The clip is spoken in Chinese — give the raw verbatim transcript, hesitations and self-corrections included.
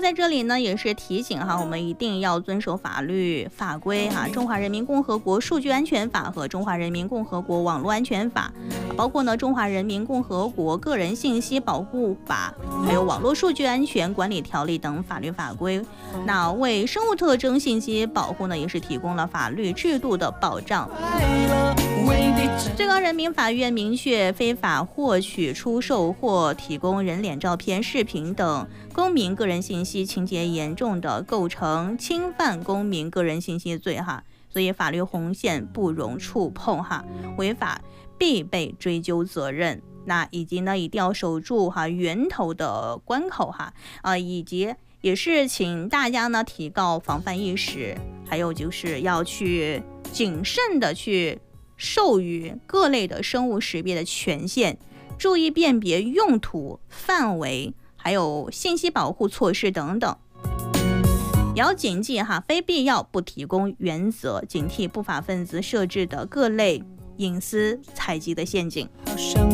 在这里呢，也是提醒哈，我们一定要遵守法律法规哈，《中华人民共和国数据安全法》和《中华人民共和国网络安全法》，包括呢《中华人民共和国个人信息保护法》，还有《网络数据安全管理条例》等法律法规。那为生物特征信息保护呢，也是提供了法律制度的保障。最高人民法院明确，非法获取、出售或提供人脸照片、视频等公民个人信息，情节严重的构成侵犯公民个人信息罪哈，所以法律红线不容触碰哈，违法必被追究责任。那以及呢，一定要守住哈源头的关口哈啊，以及也是请大家呢提高防范意识，还有就是要去谨慎的去授予各类的生物识别的权限，注意辨别用途、范围，还有信息保护措施等等。也要谨记哈，非必要不提供原则，警惕不法分子设置的各类隐私采集的陷阱。 好像